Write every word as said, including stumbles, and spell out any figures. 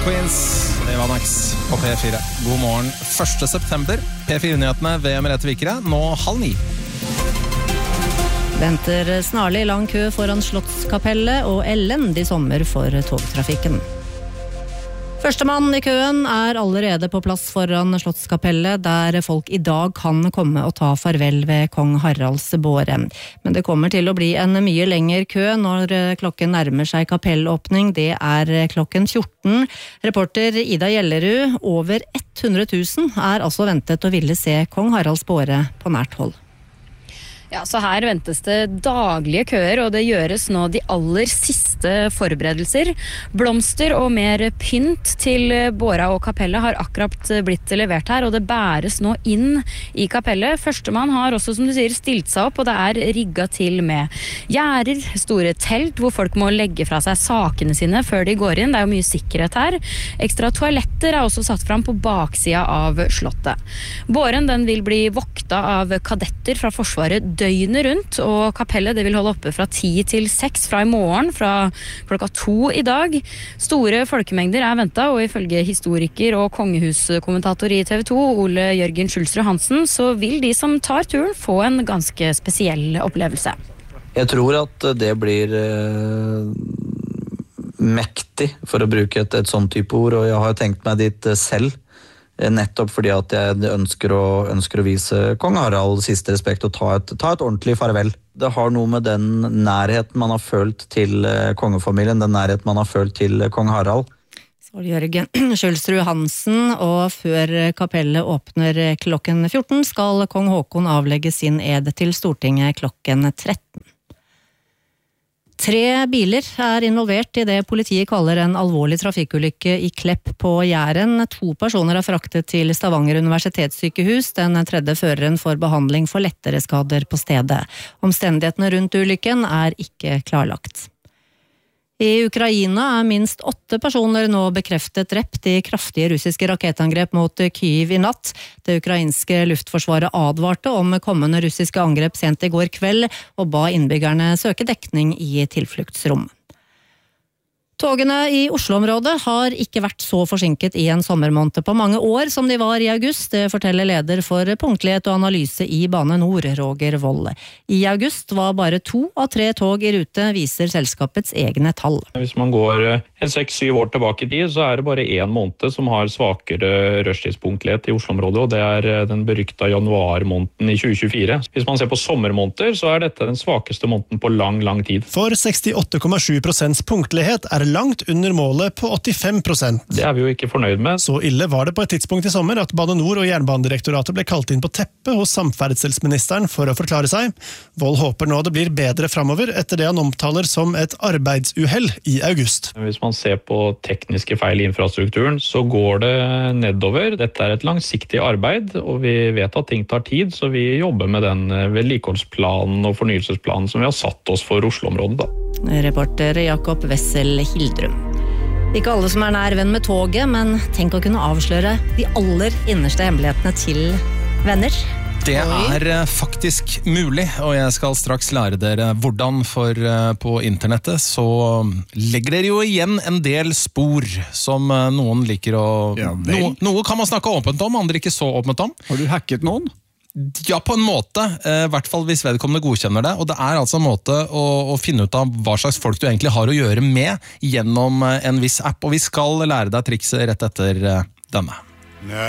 Queens, det var Max på P fire. God morgen, første september. P fire-nyhetene ved Merete Vikere, nå halv ni. Venter snarlig lang kø foran Slottskapellet og elendig sommer for togtrafikken. Førstemann i køen er allerede på plass foran Slottskapellet, der folk i dag kan komme og ta farvel ved kong Haralds båre. Men det kommer til å bli en mye lengre kø når klokken nærmer seg kapellåpning. Det er klokken fjorten. Reporter Ida Gjellerud, over hundre tusen er altså ventet å ville se kong Haralds båre på nært hold. Ja, så her ventes det daglige køer, og det gjøres nå de aller siste forberedelser. Blomster og mer pynt til båra og kapellet har akkurat blitt levert her, og det bæres nå inn i kapellet. Førstemann har også, som du sier, stilt seg opp, og det er rigget til med gjerder, store telt, hvor folk må legge fra seg sakene sine før de går inn. Det er jo mye sikkerhet her. Ekstra toaletter er også satt fram på baksida av slottet. Båren den vil bli vokta av kadetter fra Forsvaret døgnet rundt, og kapellet det vil holde oppe fra ti til seks fra i morgen, fra klokka to i dag. Store folkemengder er ventet, og ifølge historiker og kongehuskommentator i T V to, Ole Jørgen Schulzrud Hansen, så vil de som tar turen få en ganske spesiell opplevelse. Jeg tror at det blir eh, mektig, for å bruke et, et sånt type ord, og jeg har tenkt meg dit selv, nettopp fordi at jeg ønsker å, ønsker å vise kong Harald siste respekt og ta et, ta et ordentlig farvel. Det har noe med den nærheten man har følt til kongefamilien, den nærheten man har følt til kong Harald. Så Jørgen Schulzrud Hansen, og før kapellet åpner klokken fjorten skal kong Håkon avlegge sin ed til Stortinget klokken tretten. Tre biler er involvert i det politiet kaller en alvorlig trafikkulykke i Klepp på Jæren. To personer er fraktet til Stavanger universitetssykehus. Den tredje føreren får behandling for lettere skader på stedet. Omstendighetene rundt ulykken er ikke klarlagt. I Ukraina er minst åtte personer nå bekreftet drept i kraftige russiske rakettangrep mot Kyiv i natt. Det ukrainske luftforsvaret advarte om kommende russiske angrep sent i går kveld, og ba innbyggerne søke dekning i tilfluktsrom. Togene i Oslo-området har ikke vært så forsinket i en sommermåned på mange år som de var i august, det forteller leder for punktlighet og analyse i Bane Nor, Roger Wold. I august var bare to av tre tog i rute, viser selskapets egne tall. Hvis man går en seks-syv år tilbake i tid, så er det bare en måned som har svakere rushtidspunktlighet i Oslo-området, og det er den berykta januar-måneden i tjue tjuefire. Hvis man ser på sommermåneder, så er dette den svakeste måneden på lang, lang tid. For sekstiåtte komma sju prosent punktlighet er langt under målet på åttifem prosent. Det er vi jo ikke fornøyd med. Så ille var det på et tidspunkt i sommer at Bane Nor og Jernbanedirektoratet ble kalt inn på teppet hos samferdselsministeren for å forklare seg. Wold håper nå det blir bedre fremover etter det han omtaler som et arbeidsuhell i august. Hvis man ser på tekniske feil i infrastrukturen, så går det nedover. Dette er et langsiktig arbeid, og vi vet at ting tar tid, så vi jobber med den vedlikeholdsplanen og fornyelsesplanen som vi har satt oss for Oslo-området da. Reporter Jakob Wessel Hildrum. Ikke alle som er nær venn med toget, men tenk å kunne avsløre de aller innerste hemmelighetene til venner. Det er faktisk mulig, og jeg skal straks lære dere hvordan, for på internettet så legger dere jo igjen en del spor som noen liker å... Ja, noe, noe kan man snakke åpent om, andre ikke så åpent om. Har du hacket noen? Ja, på en måte, i hvert fall hvis vedkommende godkjenner det, og det er altså en måte å, å finne ut av hva slags folk du egentlig har å gjøre med gjennom en viss app, og vi skal lære deg trikset rett etter denne.